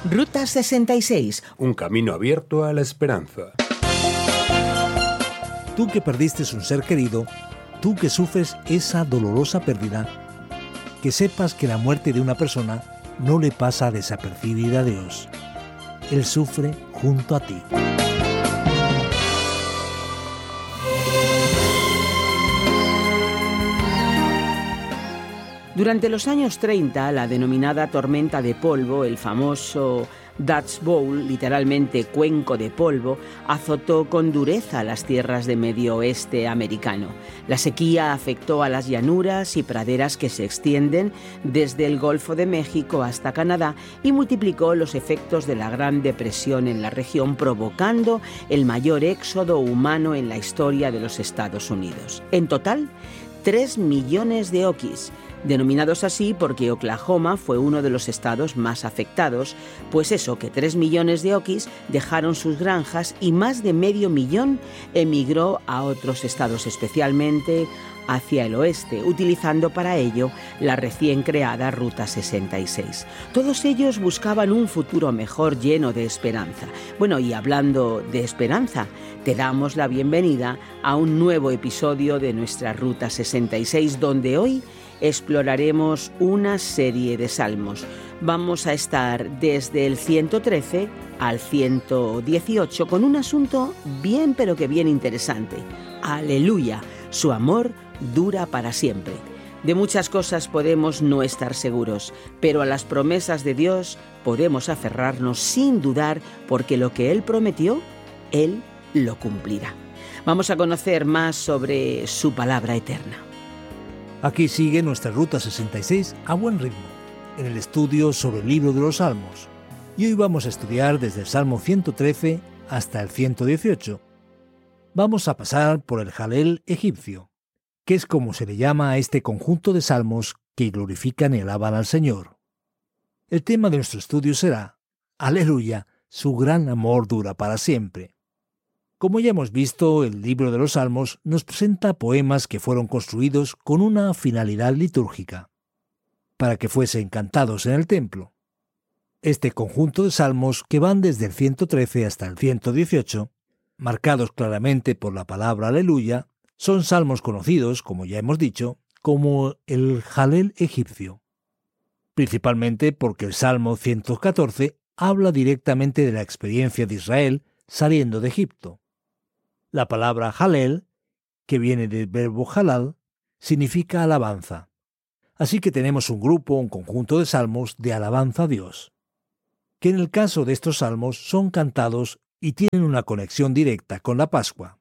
Ruta 66. Un camino abierto a la esperanza. Tú que perdiste un ser querido, tú que sufres esa dolorosa pérdida, que sepas que la muerte de una persona no le pasa desapercibida a Dios. Él sufre junto a ti. Durante los años 30, la denominada tormenta de polvo, el famoso Dust Bowl, literalmente cuenco de polvo, azotó con dureza las tierras de medio oeste americano. La sequía afectó a las llanuras y praderas que se extienden desde el Golfo de México hasta Canadá y multiplicó los efectos de la Gran Depresión en la región, provocando el mayor éxodo humano en la historia de los Estados Unidos. En total, 3 millones de Okies, denominados así porque Oklahoma fue uno de los estados más afectados, pues eso, que 3 millones de Okies dejaron sus granjas y más de medio millón emigró a otros estados, especialmente hacia el oeste, utilizando para ello la recién creada Ruta 66. Todos ellos buscaban un futuro mejor lleno de esperanza. Bueno, y hablando de esperanza, te damos la bienvenida a un nuevo episodio de nuestra Ruta 66, donde hoy exploraremos una serie de salmos. Vamos a estar desde el 113 al 118 con un asunto bien pero que bien interesante. Aleluya, su amor dura para siempre. De muchas cosas podemos no estar seguros, pero a las promesas de Dios podemos aferrarnos sin dudar, porque lo que Él prometió, Él lo cumplirá. Vamos a conocer más sobre su palabra eterna. Aquí sigue nuestra Ruta 66 a buen ritmo, en el estudio sobre el libro de los Salmos. Y hoy vamos a estudiar desde el Salmo 113 hasta el 118. Vamos a pasar por el Jalel egipcio, que es como se le llama a este conjunto de salmos que glorifican y alaban al Señor. El tema de nuestro estudio será: Aleluya, su gran amor dura para siempre. Como ya hemos visto, el libro de los Salmos nos presenta poemas que fueron construidos con una finalidad litúrgica, para que fuesen cantados en el templo. Este conjunto de salmos, que van desde el 113 hasta el 118, marcados claramente por la palabra aleluya, son salmos conocidos, como ya hemos dicho, como el Jalel egipcio, principalmente porque el Salmo 114 habla directamente de la experiencia de Israel saliendo de Egipto. La palabra Jalel, que viene del verbo halal, significa alabanza. Así que tenemos un conjunto de salmos de alabanza a Dios, que en el caso de estos salmos son cantados y tienen una conexión directa con la Pascua.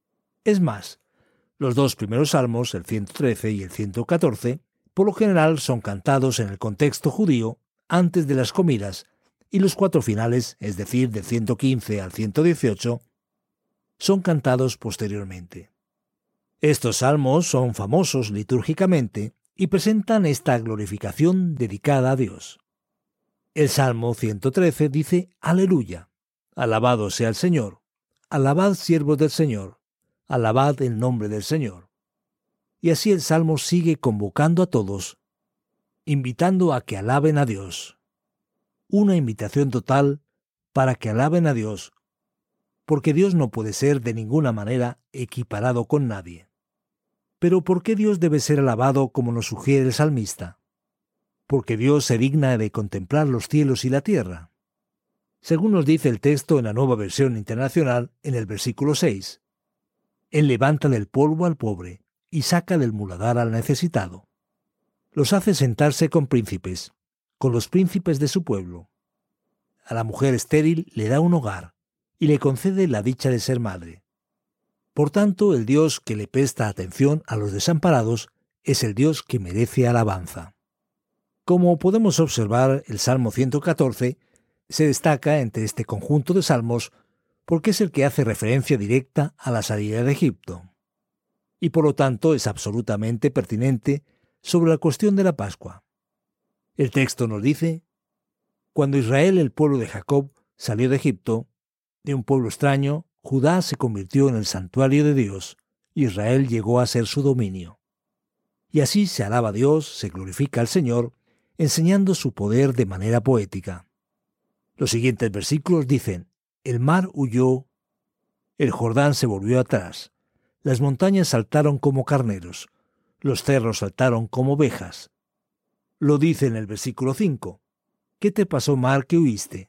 Es más, los dos primeros salmos, el 113 y el 114, por lo general son cantados en el contexto judío antes de las comidas, y los 4 finales, es decir, del 115 al 118, son cantados posteriormente. Estos salmos son famosos litúrgicamente y presentan esta glorificación dedicada a Dios. El Salmo 113 dice: Aleluya, alabado sea el Señor, alabad siervos del Señor, alabad el nombre del Señor. Y así el Salmo sigue convocando a todos, invitando a que alaben a Dios. Una invitación total para que alaben a Dios, porque Dios no puede ser de ninguna manera equiparado con nadie. Pero ¿por qué Dios debe ser alabado como nos sugiere el salmista? Porque Dios se digna de contemplar los cielos y la tierra. Según nos dice el texto en la Nueva Versión Internacional, en el versículo 6, Él levanta del polvo al pobre y saca del muladar al necesitado. Los hace sentarse con príncipes, con los príncipes de su pueblo. A la mujer estéril le da un hogar y le concede la dicha de ser madre. Por tanto, el Dios que le presta atención a los desamparados es el Dios que merece alabanza. Como podemos observar, el Salmo 114 se destaca entre este conjunto de salmos porque es el que hace referencia directa a la salida de Egipto, y por lo tanto es absolutamente pertinente sobre la cuestión de la Pascua. El texto nos dice: Cuando Israel, el pueblo de Jacob, salió de Egipto, de un pueblo extraño, Judá se convirtió en el santuario de Dios, y Israel llegó a ser su dominio. Y así se alaba a Dios, se glorifica al Señor, enseñando su poder de manera poética. Los siguientes versículos dicen: el mar huyó, el Jordán se volvió atrás, las montañas saltaron como carneros, los cerros saltaron como ovejas. Lo dice en el versículo 5. ¿Qué te pasó, mar, que huiste?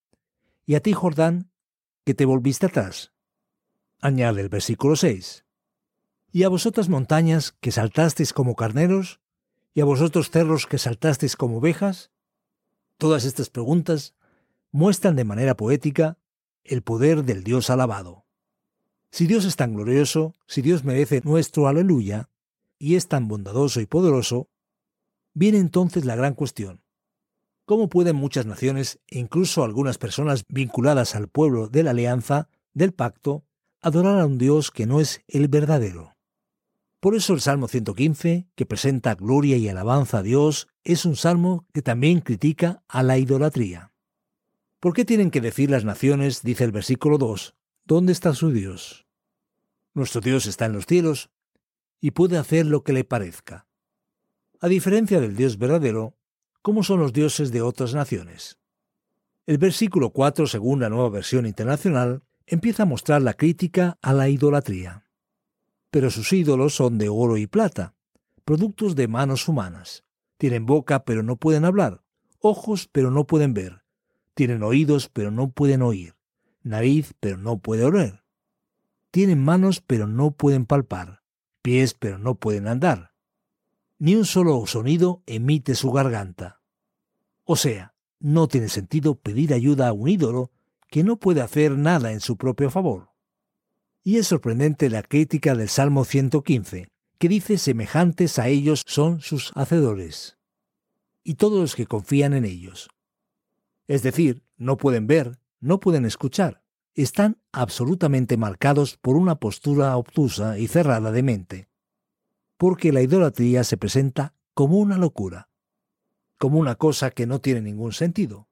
Y a ti, Jordán, que te volviste atrás. Añade el versículo 6. Y a vosotras montañas que saltasteis como carneros, y a vosotros cerros que saltasteis como ovejas. Todas estas preguntas muestran de manera poética el poder del Dios alabado. Si Dios es tan glorioso, si Dios merece nuestro aleluya, y es tan bondadoso y poderoso, viene entonces la gran cuestión. ¿Cómo pueden muchas naciones, e incluso algunas personas vinculadas al pueblo de la alianza, del pacto, adorar a un Dios que no es el verdadero? Por eso el Salmo 115, que presenta gloria y alabanza a Dios, es un salmo que también critica a la idolatría. ¿Por qué tienen que decir las naciones, dice el versículo 2, dónde está su Dios? Nuestro Dios está en los cielos y puede hacer lo que le parezca. A diferencia del Dios verdadero, ¿cómo son los dioses de otras naciones? El versículo 4, según la Nueva Versión Internacional, empieza a mostrar la crítica a la idolatría. Pero sus ídolos son de oro y plata, productos de manos humanas. Tienen boca, pero no pueden hablar, ojos, pero no pueden ver. Tienen oídos, pero no pueden oír, nariz, pero no puede oler. Tienen manos, pero no pueden palpar, pies, pero no pueden andar. Ni un solo sonido emite su garganta. O sea, no tiene sentido pedir ayuda a un ídolo que no puede hacer nada en su propio favor. Y es sorprendente la crítica del Salmo 115, que dice: semejantes a ellos son sus hacedores, y todos los que confían en ellos. Es decir, no pueden ver, no pueden escuchar, están absolutamente marcados por una postura obtusa y cerrada de mente, porque la idolatría se presenta como una locura, como una cosa que no tiene ningún sentido.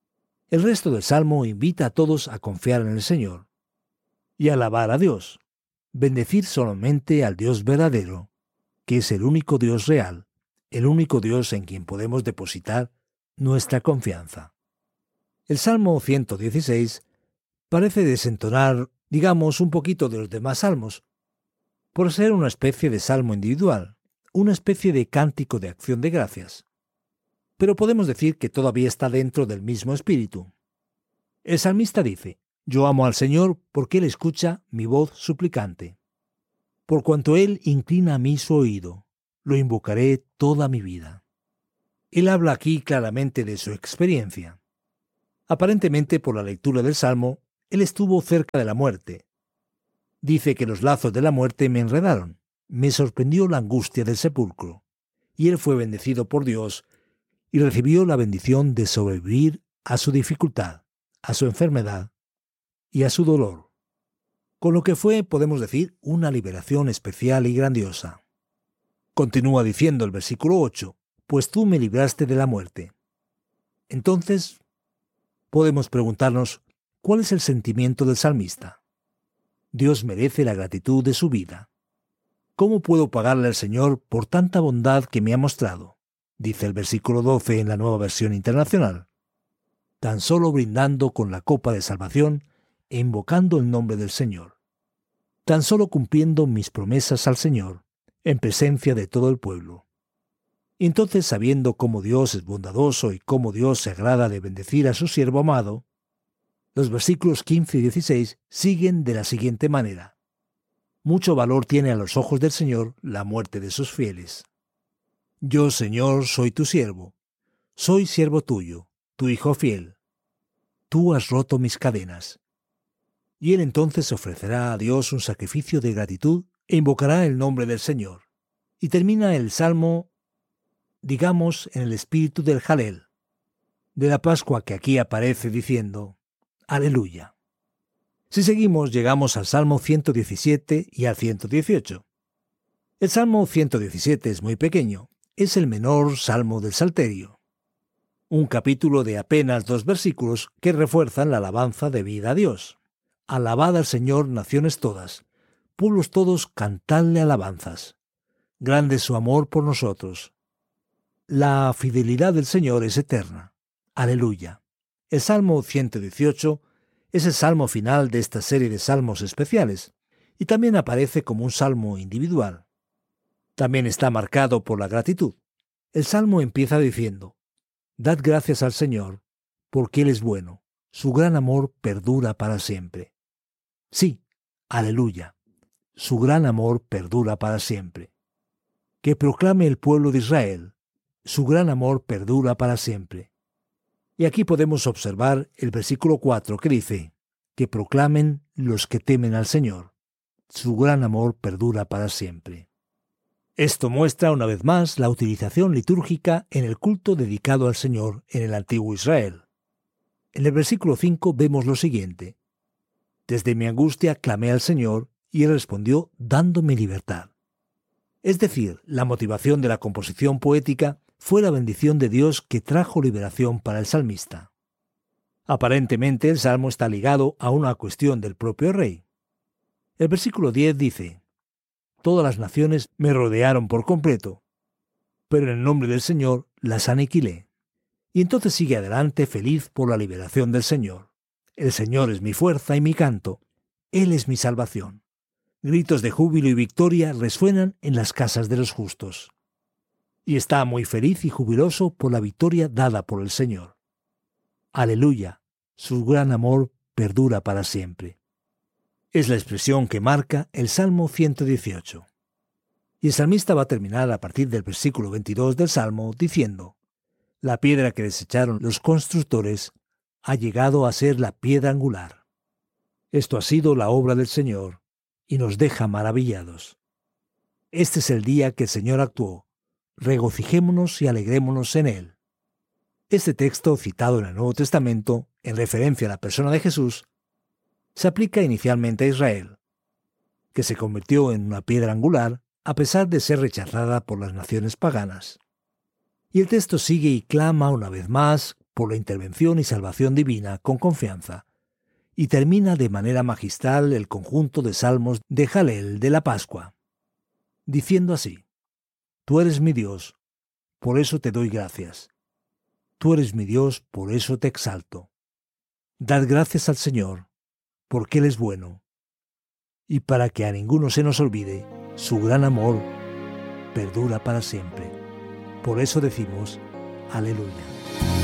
El resto del Salmo invita a todos a confiar en el Señor y alabar a Dios, bendecir solamente al Dios verdadero, que es el único Dios real, el único Dios en quien podemos depositar nuestra confianza. El Salmo 116 parece desentonar, digamos, un poquito de los demás salmos, por ser una especie de salmo individual, una especie de cántico de acción de gracias. Pero podemos decir que todavía está dentro del mismo espíritu. El salmista dice: yo amo al Señor porque Él escucha mi voz suplicante. Por cuanto Él inclina a mí su oído, lo invocaré toda mi vida. Él habla aquí claramente de su experiencia. Aparentemente, por la lectura del Salmo, él estuvo cerca de la muerte. Dice que los lazos de la muerte me enredaron, me sorprendió la angustia del sepulcro, y él fue bendecido por Dios y recibió la bendición de sobrevivir a su dificultad, a su enfermedad y a su dolor, con lo que fue, podemos decir, una liberación especial y grandiosa. Continúa diciendo el versículo 8, pues tú me libraste de la muerte. Entonces, podemos preguntarnos, ¿cuál es el sentimiento del salmista? Dios merece la gratitud de su vida. ¿Cómo puedo pagarle al Señor por tanta bondad que me ha mostrado? Dice el versículo 12 en la Nueva Versión Internacional. Tan solo brindando con la copa de salvación e invocando el nombre del Señor. Tan solo cumpliendo mis promesas al Señor, en presencia de todo el pueblo. Y entonces, sabiendo cómo Dios es bondadoso y cómo Dios se agrada de bendecir a su siervo amado, los versículos 15 y 16 siguen de la siguiente manera. Mucho valor tiene a los ojos del Señor la muerte de sus fieles. Yo, Señor, soy tu siervo. Soy siervo tuyo, tu hijo fiel. Tú has roto mis cadenas. Y él entonces ofrecerá a Dios un sacrificio de gratitud e invocará el nombre del Señor. Y termina el Salmo, digamos, en el espíritu del Jalel, de la Pascua que aquí aparece diciendo: Aleluya. Si seguimos, llegamos al Salmo 117 y al 118. El Salmo 117 es muy pequeño, es el menor salmo del Salterio. Un capítulo de apenas 2 versículos que refuerzan la alabanza debida a Dios. Alabad al Señor, naciones todas, pueblos todos, cantadle alabanzas. Grande es su amor por nosotros. La fidelidad del Señor es eterna. Aleluya. El Salmo 118 es el salmo final de esta serie de salmos especiales y también aparece como un salmo individual. También está marcado por la gratitud. El salmo empieza diciendo: «Dad gracias al Señor, porque Él es bueno, su gran amor perdura para siempre». Sí, aleluya, su gran amor perdura para siempre. Que proclame el pueblo de Israel: su gran amor perdura para siempre. Y aquí podemos observar el versículo 4 que dice: que proclamen los que temen al Señor: su gran amor perdura para siempre. Esto muestra una vez más la utilización litúrgica en el culto dedicado al Señor en el antiguo Israel. En el versículo 5 vemos lo siguiente: «Desde mi angustia clamé al Señor, y Él respondió dándome libertad». Es decir, la motivación de la composición poética fue la bendición de Dios que trajo liberación para el salmista. Aparentemente el salmo está ligado a una cuestión del propio rey. El versículo 10 dice: «Todas las naciones me rodearon por completo, pero en el nombre del Señor las aniquilé». Y entonces sigue adelante feliz por la liberación del Señor. «El Señor es mi fuerza y mi canto, Él es mi salvación. Gritos de júbilo y victoria resuenan en las casas de los justos». Y está muy feliz y jubiloso por la victoria dada por el Señor. Aleluya, su gran amor perdura para siempre. Es la expresión que marca el Salmo 118. Y el salmista va a terminar a partir del versículo 22 del Salmo diciendo: «La piedra que desecharon los constructores ha llegado a ser la piedra angular. Esto ha sido la obra del Señor y nos deja maravillados. Este es el día que el Señor actuó. Regocijémonos y alegrémonos en Él». Este texto, citado en el Nuevo Testamento, en referencia a la persona de Jesús, se aplica inicialmente a Israel, que se convirtió en una piedra angular a pesar de ser rechazada por las naciones paganas. Y el texto sigue y clama una vez más por la intervención y salvación divina con confianza, y termina de manera magistral el conjunto de salmos de Jalel de la Pascua, diciendo así: «Tú eres mi Dios, por eso te doy gracias. Tú eres mi Dios, por eso te exalto. Dad gracias al Señor, porque Él es bueno, y para que a ninguno se nos olvide, su gran amor perdura para siempre». Por eso decimos: aleluya.